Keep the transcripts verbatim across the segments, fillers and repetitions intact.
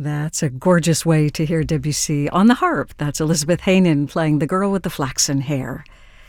That's a gorgeous way to hear Debussy on the harp. That's Elizabeth Haynen playing The Girl with the Flaxen Hair.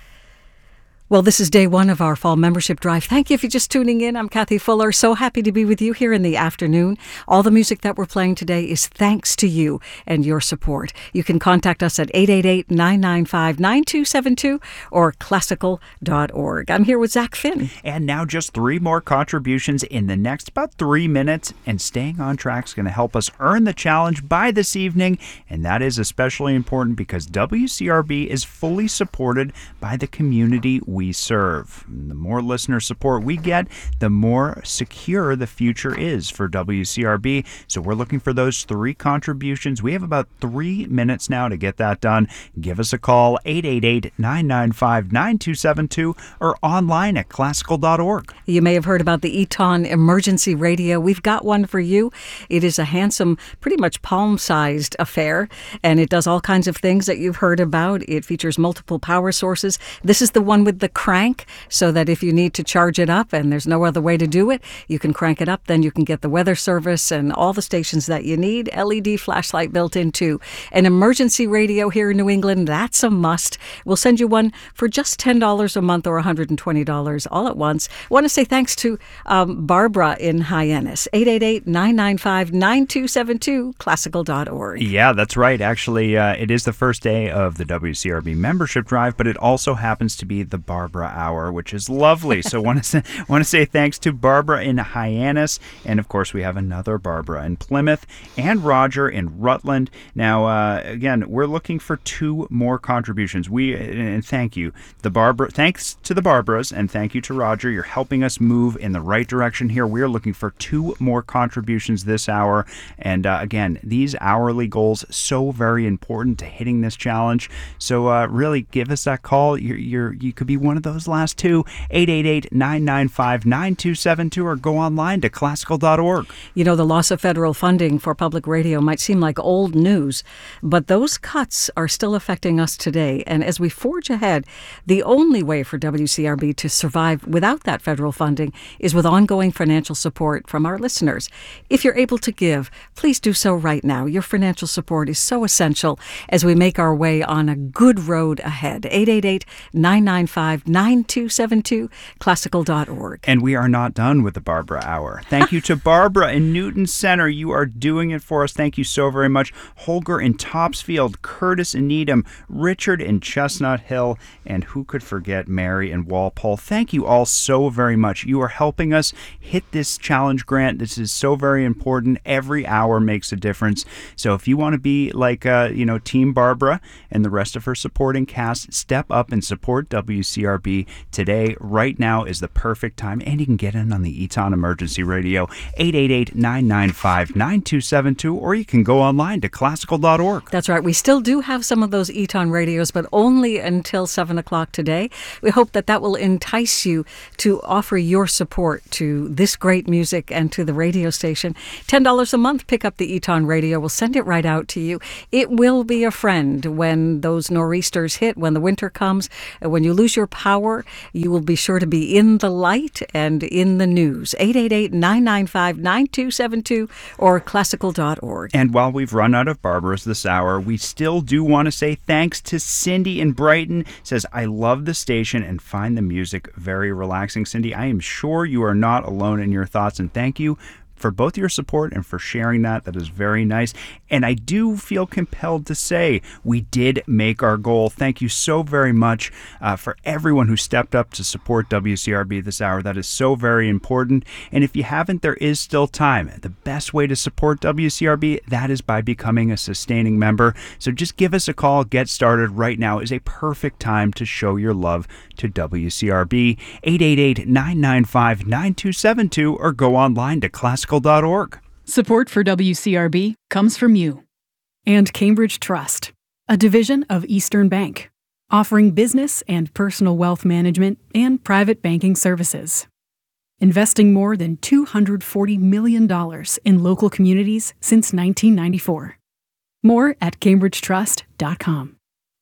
Well, this is day one of our fall membership drive. Thank you if you're just tuning in. I'm Kathy Fuller. So happy to be with you here in the afternoon. All the music that we're playing today is thanks to you and your support. You can contact us at eight eight eight, nine nine five, nine two seven two or classical dot org. I'm here with Zach Finn. And now just three more contributions in the next about three minutes. And staying on track is going to help us earn the challenge by this evening. And that is especially important because W C R B is fully supported by the community we serve. And the more listener support we get, the more secure the future is for W C R B. So we're looking for those three contributions. We have about three minutes now to get that done. Give us a call, eight eight eight, nine nine five, nine two seven two or online at classical dot org. You may have heard about the Eton Emergency Radio. We've got one for you. It is a handsome, pretty much palm-sized affair, and it does all kinds of things that you've heard about. It features multiple power sources. This is the one with the crank, so that if you need to charge it up and there's no other way to do it, you can crank it up. Then you can get the weather service and all the stations that you need. L E D flashlight built in too. An emergency radio here in New England, that's a must. We'll send you one for just ten dollars a month or one hundred twenty dollars all at once. I want to say thanks to um, Barbara in Hyannis. eight eight eight, nine nine five, nine two seven two, classical dot org. Yeah, that's right. Actually, uh, it is the first day of the W C R B membership drive, but it also happens to be the Barbara Hour, which is lovely. So want to say, want to say thanks to Barbara in Hyannis, and of course we have another Barbara in Plymouth and Roger in Rutland. Now, uh, again, we're looking for two more contributions. We and thank you, the Barbara. Thanks to the Barbaras, and thank you to Roger. You're helping us move in the right direction here. We are looking for two more contributions this hour, and uh, again, these hourly goals so very important to hitting this challenge. So uh, really, give us that call. You're, you're you could be one of those last two, eight eight eight, nine nine five, nine two seven two, or go online to classical dot org. You know, the loss of federal funding for public radio might seem like old news, but those cuts are still affecting us today. And as we forge ahead, the only way for W C R B to survive without that federal funding is with ongoing financial support from our listeners. If you're able to give, please do so right now. Your financial support is so essential as we make our way on a good road ahead. eight eight eight, nine nine five, nine two seven two, classical dot org. And we are not done with the Barbara Hour. Thank you to Barbara in Newton Center. You are doing it for us. Thank you so very much. Holger in Topsfield, Curtis in Needham, Richard in Chestnut Hill, and who could forget Mary in Walpole. Thank you all so very much. You are helping us hit this challenge grant. This is so very important. Every hour makes a difference. So if you want to be like, uh, you know, Team Barbara and the rest of her supporting cast, step up and support W C R B today. Right now is the perfect time, and you can get in on the Eton Emergency Radio, eight eight eight, nine nine five, nine two seven two, or you can go online to classical dot org. That's right. We still do have some of those Eton radios, but only until seven o'clock today. We hope that that will entice you to offer your support to this great music and to the radio station. ten dollars a month, pick up the Eton radio. We'll send it right out to you. It will be a friend when those nor'easters hit, when the winter comes, when you lose your power. You will be sure to be in the light and in the news. eight eight eight, nine nine five, nine two seven two or classical dot org. And while we've run out of Barbaras this hour, we still do want to say thanks to Cindy in Brighton. Says, I love the station and find the music very relaxing. Cindy, I am sure you are not alone in your thoughts, and thank you for both your support and for sharing that. That is very nice. And I do feel compelled to say we did make our goal. Thank you so very much uh, for everyone who stepped up to support W C R B this hour. That is so very important. And if you haven't, there is still time. The best way to support W C R B, that is by becoming a sustaining member. So just give us a call. Get started right now is a perfect time to show your love to W C R B. eight eight eight, nine nine five, nine two seven two or go online to classical dot org. Support for W C R B comes from you. And Cambridge Trust, a division of Eastern Bank, offering business and personal wealth management and private banking services. Investing more than two hundred forty million dollars in local communities since nineteen ninety-four. More at cambridge trust dot com.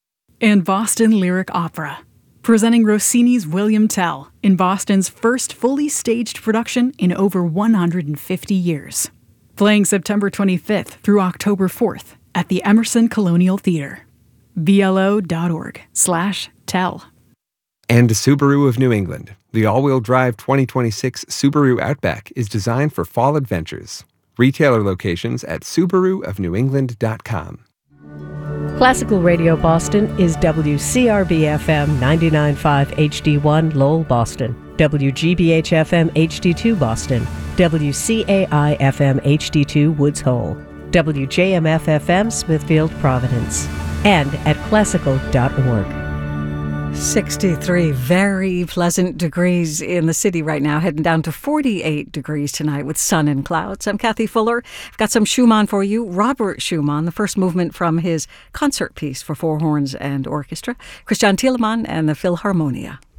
And Boston Lyric Opera, presenting Rossini's William Tell in Boston's first fully staged production in over one hundred fifty years. Playing September twenty-fifth through October fourth at the Emerson Colonial Theater. B L O dot org slash tell. And Subaru of New England. The all-wheel drive twenty twenty-six Subaru Outback is designed for fall adventures. Retailer locations at subaru of new england dot com. Classical Radio Boston is W C R B F M ninety-nine point five H D one Lowell, Boston, W G B H F M H D two Boston, W C A I F M H D two Woods Hole, W J M F F M Smithfield, Providence, and at classical dot org. sixty-three very pleasant degrees in the city right now, heading down to forty-eight degrees tonight with sun and clouds. I'm Kathy Fuller. I've got some Schumann for you. Robert Schumann, the first movement from his concert piece for four horns and orchestra. Christian Thielemann and the Philharmonia.